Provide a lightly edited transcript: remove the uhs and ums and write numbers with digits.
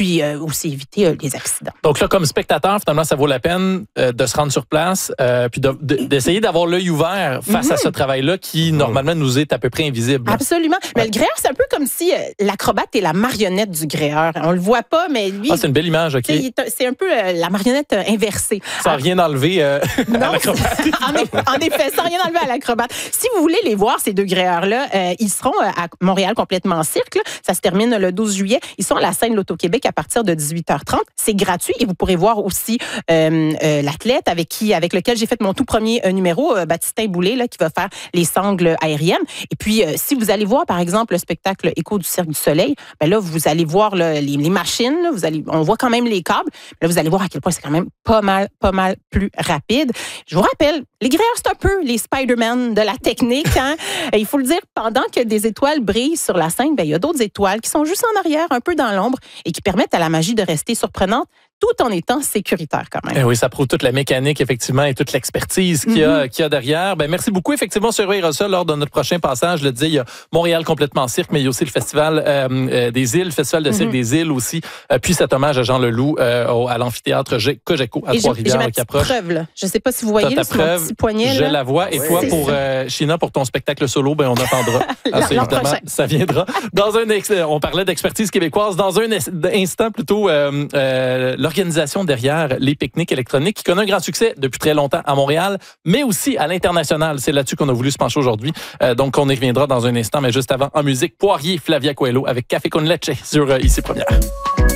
puis aussi éviter les accidents. Donc là, comme spectateur, finalement, ça vaut la peine de se rendre sur place puis d'essayer d'avoir l'œil ouvert face à ce travail-là qui, normalement, nous est à peu près invisible. Absolument. Mais le gréeur, c'est un peu comme si l'acrobate est la marionnette du gréeur. On le voit pas, mais lui... Ah, c'est une belle image, OK. C'est un peu la marionnette inversée. Sans rien enlever à l'acrobate. En effet, sans rien enlever à l'acrobate. Si vous voulez les voir, ces deux gréeurs-là, ils seront à Montréal complètement cirque. Là. Ça se termine le 12 juillet. Ils sont à la scène L'Auto-Québec à partir de 18h30. C'est gratuit et vous pourrez voir aussi l'athlète avec lequel j'ai fait mon tout premier numéro, Baptistin Boulay, là, qui va faire les sangles aériennes. Et puis, si vous allez voir, par exemple, le spectacle Écho du Cirque du Soleil, ben là, vous allez voir là, les machines. Là, on voit quand même les câbles. Là, vous allez voir à quel point c'est quand même pas mal plus rapide. Je vous rappelle, les gréeurs, c'est un peu les Spider-Man de la technique. Hein? Il faut le dire, pendant que des étoiles brillent sur la scène, ben, il y a d'autres étoiles qui sont juste en arrière, un peu dans l'ombre, et qui permettent à la magie de rester surprenante, tout en étant sécuritaire quand même. Et oui, ça prouve toute la mécanique, effectivement, et toute l'expertise qu'il y a derrière. Ben, merci beaucoup. Effectivement, on surveillera ça lors de notre prochain passage. Je le disais, il y a Montréal complètement cirque, mais il y a aussi le Festival des îles, le Festival de cirque des îles aussi. Puis cet hommage à Jean Leloup à l'amphithéâtre Cogeco à Trois-Rivières qui approche. Preuve, là. Je ne sais pas si vous voyez là, mon petit poignet. Je la vois. Et toi, pour Sheena, pour ton spectacle solo, ben, on attendra. Évidemment, ça viendra. On parlait d'expertise québécoise. Dans un instant, plutôt, l'organisation derrière les pique-niques électroniques qui connaît un grand succès depuis très longtemps à Montréal, mais aussi à l'international. C'est là-dessus qu'on a voulu se pencher aujourd'hui. Donc, on y reviendra dans un instant, mais juste avant, en musique, Poirier, Flavia Coelho avec Café con Leche sur Ici Première.